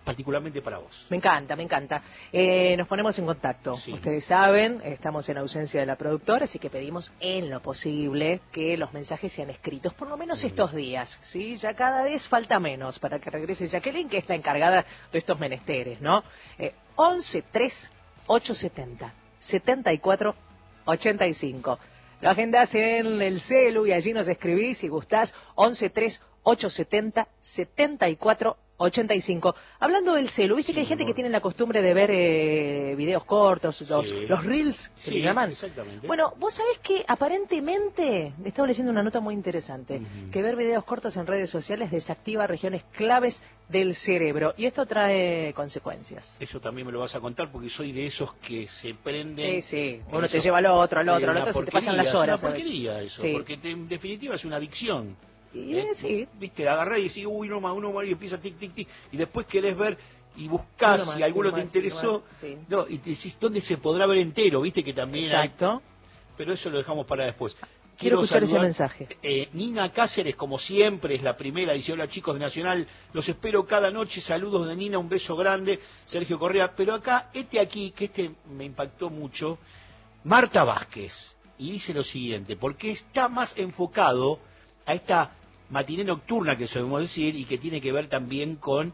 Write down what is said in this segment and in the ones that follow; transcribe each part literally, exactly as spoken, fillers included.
particularmente para vos. Me encanta, me encanta. Eh, nos ponemos en contacto. Sí. Ustedes saben, estamos en ausencia de la productora, así que pedimos en lo posible que los mensajes sean escritos, por lo menos estos días, ¿sí? Ya cada vez falta menos para que regrese Jacqueline, que es la encargada de estos menesteres, ¿no? Eh, once tres ocho setenta setenta y cuatro ochenta y cinco. Lo agendás en el celu y allí nos escribís si gustás. Once tres ocho setenta setenta y cuatro ochenta y cinco. Hablando del celu, viste sí, que hay gente amor. que tiene la costumbre de ver eh, videos cortos, los, sí. los reels, ¿se sí, llaman? Exactamente. Bueno, vos sabés que aparentemente, estaba leyendo una nota muy interesante, uh-huh. que ver videos cortos en redes sociales desactiva regiones claves del cerebro, y esto trae consecuencias. Eso también me lo vas a contar, porque soy de esos que se prenden... Sí, sí, uno te lleva al otro, al otro, al otro, se te pasan las horas. Es una porquería eso, sí. porque te, en definitiva es una adicción. Y, eh, sí. Viste, agarrás y decís, uy, uno más, uno más, y empieza tic, tic, tic, y después querés ver y buscás si alguno te más, interesó, más, sí. no, y te decís, ¿dónde se podrá ver entero? Viste que también Exacto. hay... Pero eso lo dejamos para después. Quiero, Quiero escuchar saludar, ese mensaje. Eh, Nina Cáceres, como siempre, es la primera, dice, hola chicos de Nacional, los espero cada noche, saludos de Nina, un beso grande, Sergio Correa, pero acá, este aquí, que este me impactó mucho, Marta Vázquez, y dice lo siguiente, porque está más enfocado a esta matiné nocturna que solemos decir y que tiene que ver también con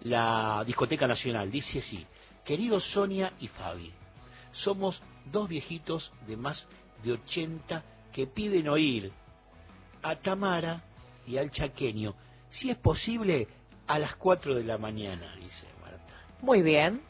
la Discoteca Nacional. Dice así, queridos Sonia y Fabi, somos dos viejitos de más de ochenta que piden oír a Tamara y al chaqueño, si es posible, a las cuatro de la mañana, dice Marta. Muy bien.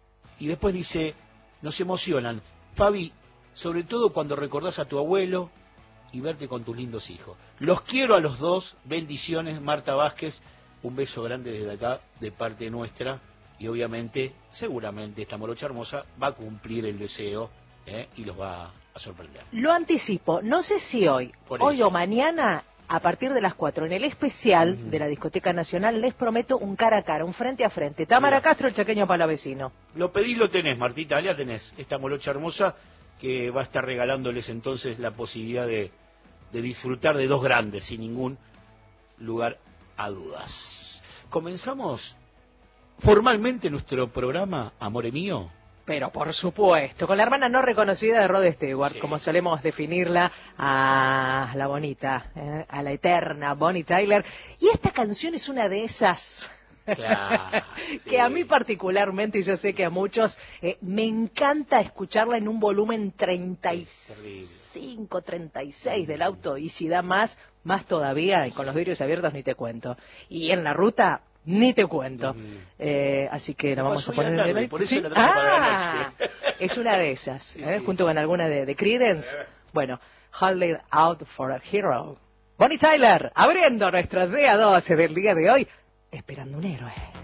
Y después dice, nos emocionan, Fabi, sobre todo cuando recordás a tu abuelo y verte con tus lindos hijos. Los quiero a los dos, bendiciones, Marta Vázquez, un beso grande desde acá, de parte nuestra, y obviamente, seguramente, esta morocha hermosa va a cumplir el deseo ¿eh? y los va a sorprender. Lo anticipo, no sé si hoy, Por hoy eso. o mañana, a partir de las cuatro, en el especial uh-huh. de la Discoteca Nacional, les prometo un cara a cara, un frente a frente. Tamara Mira. Castro, el chaqueño palavecino. Lo pedís, lo tenés, Martita, ya tenés esta morocha hermosa, que va a estar regalándoles entonces la posibilidad de, de disfrutar de dos grandes, sin ningún lugar a dudas. Comenzamos formalmente nuestro programa, Amore Mío. Pero por supuesto, con la hermana no reconocida de Rod Stewart, sí. como solemos definirla, a la bonita, eh, a la eterna Bonnie Tyler. Y esta canción es una de esas... Claro, que sí. a mí particularmente, y yo sé que a muchos, eh, me encanta escucharla en un volumen treinta y cinco, treinta y seis mm. del auto, y si da más, más todavía, sí, y con sí. los vidrios abiertos ni te cuento. Y en la ruta, ni te cuento. Mm. Eh, así que la vamos a poner tarde, en el... por eso ¿Sí? la traje ah, para la noche. Es una de esas, sí, ¿eh? sí. junto con alguna de, de Creedence. Bueno, Holding Out for a Hero. Bonnie Tyler, abriendo nuestros D A doce del día de hoy. Esperando un héroe.